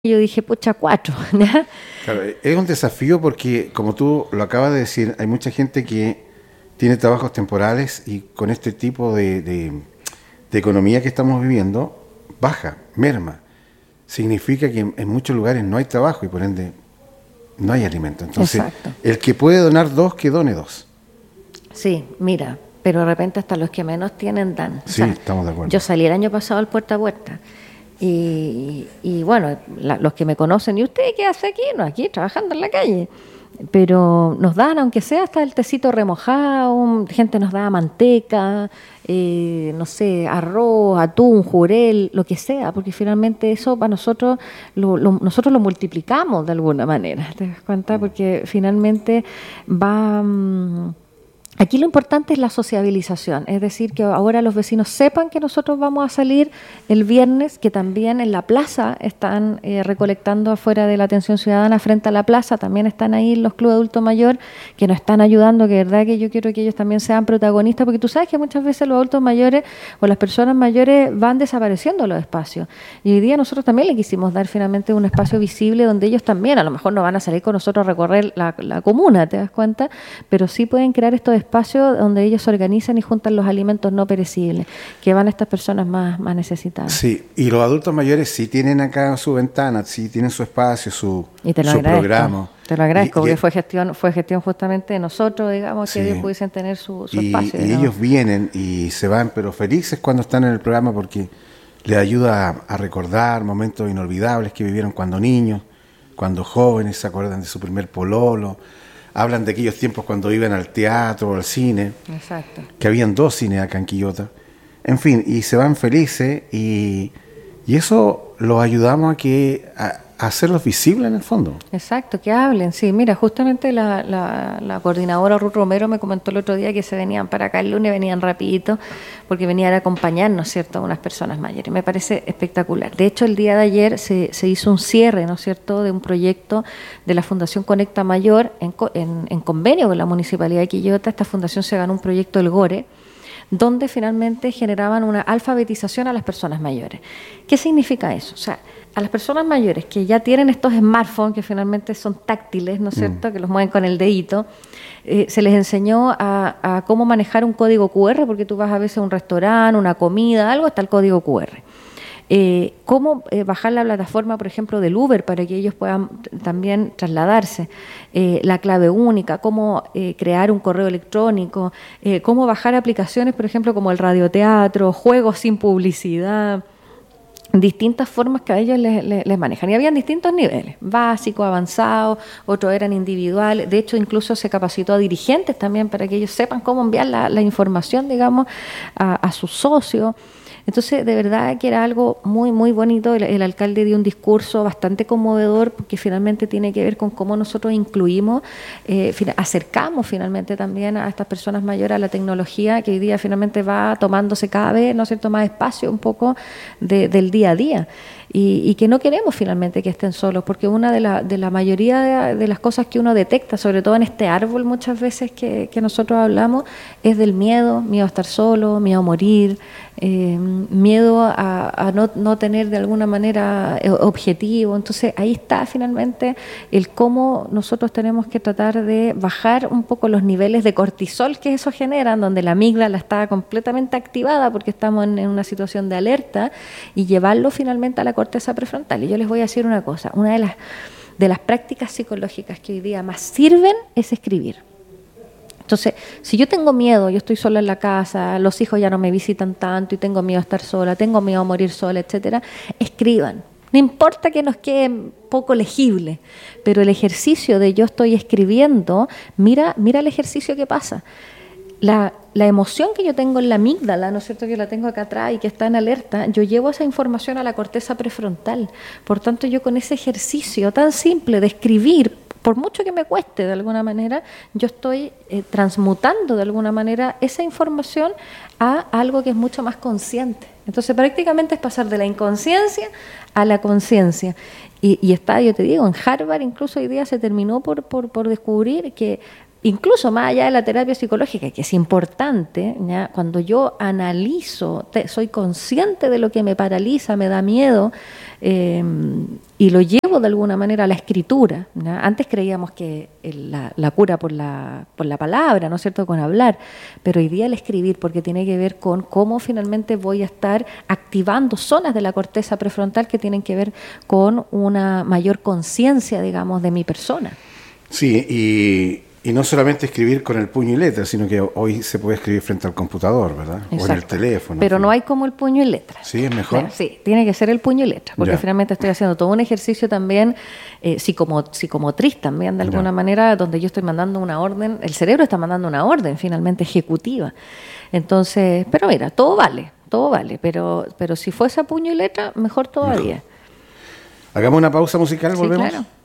yo dije, pucha, 4, ¿ya? Claro, es un desafío porque, como tú lo acabas de decir, hay mucha gente que tiene trabajos temporales y con este tipo de economía que estamos viviendo, baja, merma. Significa que en muchos lugares no hay trabajo y por ende no hay alimento. Entonces, Exacto. el que puede donar 2, que done 2. Sí, mira, pero de repente hasta los que menos tienen dan. Sí, estamos de acuerdo. Yo salí el año pasado al puerta a puerta y bueno, los que me conocen, ¿y usted qué hace aquí? No, aquí trabajando en la calle. Pero nos dan, aunque sea hasta el tecito remojado, gente nos da manteca, no sé, arroz, atún, jurel, lo que sea, porque finalmente eso para nosotros, nosotros lo multiplicamos de alguna manera, ¿te das cuenta? Porque finalmente va... Aquí lo importante es la sociabilización, es decir, que ahora los vecinos sepan que nosotros vamos a salir el viernes, que también en la plaza están recolectando afuera de la atención ciudadana, frente a la plaza, también están ahí los clubes de adulto mayor, que nos están ayudando, que de verdad que yo quiero que ellos también sean protagonistas, porque tú sabes que muchas veces los adultos mayores o las personas mayores van desapareciendo los espacios. Y hoy día nosotros también le quisimos dar finalmente un espacio visible donde ellos también, a lo mejor no van a salir con nosotros a recorrer la comuna, ¿te das cuenta? Pero sí pueden crear estos espacio donde ellos se organizan y juntan los alimentos no perecibles que van a estas personas más necesitadas. Sí, y los adultos mayores sí tienen acá su ventana, sí tienen su espacio, su programa. Te lo agradezco, porque fue gestión justamente de nosotros, digamos, sí, que ellos pudiesen tener su espacio. Y ellos vienen y se van, pero felices cuando están en el programa porque les ayuda a recordar momentos inolvidables que vivieron cuando niños, cuando jóvenes, se acuerdan de su primer pololo. Hablan de aquellos tiempos cuando iban al teatro o al cine. Exacto. Que habían 2 cines acá en Quillota. En fin, y se van felices y eso los ayudamos a hacerlos visibles en el fondo. Exacto, que hablen. Sí, mira, justamente la coordinadora Ruth Romero me comentó el otro día que se venían para acá el lunes, venían rapidito, porque venían a acompañarnos, ¿cierto?, a unas personas mayores. Me parece espectacular. De hecho, el día de ayer se hizo un cierre, ¿no es cierto?, de un proyecto de la Fundación Conecta Mayor en convenio con la Municipalidad de Quillota. Esta fundación se ganó un proyecto del GORE, donde finalmente generaban una alfabetización a las personas mayores. ¿Qué significa eso? O sea, a las personas mayores que ya tienen estos smartphones que finalmente son táctiles, ¿no es cierto?, que los mueven con el dedito, se les enseñó a cómo manejar un código QR, porque tú vas a veces a un restaurante, una comida, algo, está el código QR. Cómo bajar la plataforma, por ejemplo, del Uber para que ellos puedan también trasladarse, la clave única, cómo crear un correo electrónico, cómo bajar aplicaciones, por ejemplo, como el radioteatro, juegos sin publicidad, distintas formas que a ellos les manejan. Y habían distintos niveles, básico, avanzado, otros eran individuales. De hecho, incluso se capacitó a dirigentes también para que ellos sepan cómo enviar la información, digamos, a sus socios. Entonces, de verdad que era algo muy, muy bonito. El alcalde dio un discurso bastante conmovedor porque finalmente tiene que ver con cómo nosotros incluimos, acercamos finalmente también a estas personas mayores a la tecnología que hoy día finalmente va tomándose cada vez, ¿no es cierto?, más espacio un poco del día a día. Y que no queremos finalmente que estén solos, porque una de la mayoría de las cosas que uno detecta, sobre todo en este árbol muchas veces que nosotros hablamos, es del miedo a estar solo, miedo a morir, miedo a no tener de alguna manera objetivo. Entonces ahí está finalmente el cómo nosotros tenemos que tratar de bajar un poco los niveles de cortisol que eso genera, donde la amígdala está completamente activada porque estamos en una situación de alerta, y llevarlo finalmente a la corteza prefrontal. Y yo les voy a decir una cosa, una de las prácticas psicológicas que hoy día más sirven es escribir. Entonces, si yo tengo miedo, yo estoy sola en la casa, los hijos ya no me visitan tanto y tengo miedo a estar sola, tengo miedo a morir sola, etcétera, escriban. No importa que nos quede poco legible, pero el ejercicio de yo estoy escribiendo, mira el ejercicio que pasa. La emoción que yo tengo en la amígdala, ¿no es cierto?, que la tengo acá atrás y que está en alerta, yo llevo esa información a la corteza prefrontal. Por tanto, yo con ese ejercicio tan simple de escribir, por mucho que me cueste de alguna manera, yo estoy transmutando de alguna manera esa información a algo que es mucho más consciente. Entonces prácticamente es pasar de la inconsciencia a la conciencia. Y está, yo te digo, en Harvard incluso hoy día se terminó por descubrir que incluso más allá de la terapia psicológica, que es importante, ¿ya? Cuando yo analizo, soy consciente de lo que me paraliza, me da miedo, y lo llevo de alguna manera a la escritura, ¿ya? Antes creíamos que la cura por la palabra, ¿no es cierto?, con hablar, pero hoy día el escribir, porque tiene que ver con cómo finalmente voy a estar activando zonas de la corteza prefrontal que tienen que ver con una mayor conciencia, digamos, de mi persona. Sí, y no solamente escribir con el puño y letra, sino que hoy se puede escribir frente al computador, ¿verdad? Exacto. O en el teléfono. Pero no hay como el puño y letra. Sí, es mejor. Claro, sí, tiene que ser el puño y letra, porque finalmente estoy haciendo todo un ejercicio también psicomotriz también, de alguna manera, donde yo estoy mandando una orden, el cerebro está mandando una orden finalmente ejecutiva. Entonces, pero mira, todo vale, pero si fuese a puño y letra, mejor todavía. Mejor. Hagamos una pausa musical, volvemos. Sí, claro.